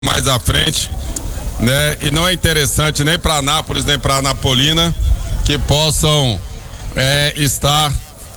mais à frente, né? E não é interessante nem para Anápolis, nem para Anapolina que possam estar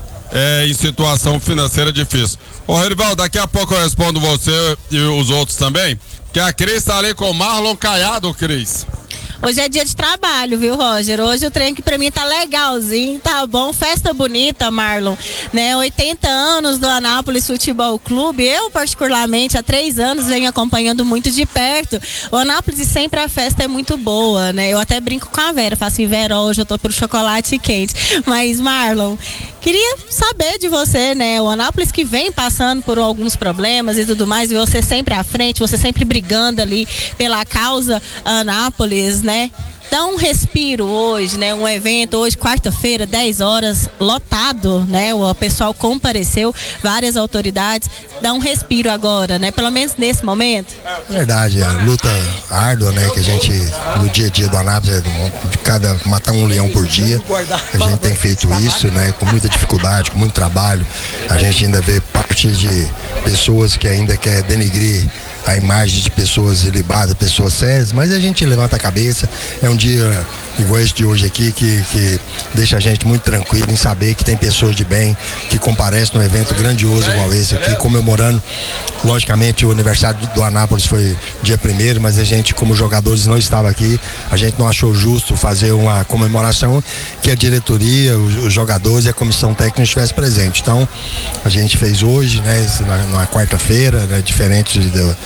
em situação financeira difícil. Ô, Herivaldo, daqui a pouco eu respondo você e os outros também, que a Cris está ali com o Marlon Caiado, Cris. Hoje é dia de trabalho, viu, Roger? Hoje o trem aqui pra mim tá legalzinho, tá bom, festa bonita, Marlon, né? 80 anos do Anápolis Futebol Clube. Eu, particularmente, há 3 anos venho acompanhando muito de perto. O Anápolis sempre a festa é muito boa, né? Eu até brinco com a Vera, faço assim, Vera, hoje eu tô pro chocolate quente. Mas, Marlon, queria saber de você, né? O Anápolis que vem passando por alguns problemas e tudo mais, e você sempre à frente, você sempre brigando ali pela causa Anápolis, né? Dá um respiro hoje, né? Um evento hoje, quarta-feira, 10 horas, lotado, né? O pessoal compareceu, várias autoridades. Dá um respiro agora, né? Pelo menos nesse momento. Verdade, a luta árdua, né? Que a gente, no dia a dia do Anápolis, matar um leão por dia. A gente tem feito isso, né? Com muita dificuldade, com muito trabalho. A gente ainda vê parte de pessoas que ainda quer denegrir a imagem de pessoas ilibadas, pessoas sérias, mas a gente levanta a cabeça. É um dia igual esse de hoje aqui que deixa a gente muito tranquilo em saber que tem pessoas de bem que comparecem num evento grandioso igual esse aqui, comemorando. Logicamente o aniversário do Anápolis foi dia 1º, mas a gente, como jogadores, não estava aqui. A gente não achou justo fazer uma comemoração que a diretoria, os jogadores e a comissão técnica estivessem presentes. Então a gente fez hoje, né, na quarta-feira, né, diferente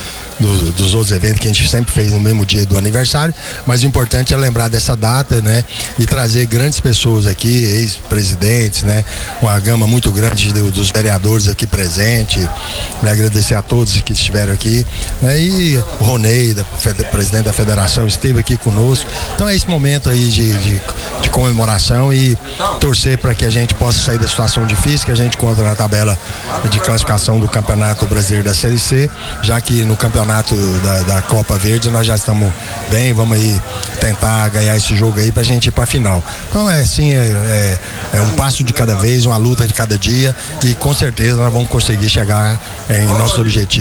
dos outros eventos que a gente sempre fez no mesmo dia do aniversário, mas o importante é lembrar dessa data, né, e trazer grandes pessoas aqui, ex-presidentes, né, uma gama muito grande dos vereadores aqui presentes, né, agradecer a todos que estiveram aqui, né, e o Ronei, presidente da federação, esteve aqui conosco. Então é esse momento aí de comemoração e torcer para que a gente possa sair da situação difícil que a gente encontra na tabela de classificação do Campeonato Brasileiro da Série C, já que no campeonato da Copa Verde nós já estamos bem, vamos aí tentar ganhar esse jogo aí pra gente ir pra final. Então é assim, é um passo de cada vez, uma luta de cada dia, e com certeza nós vamos conseguir chegar em nosso objetivo.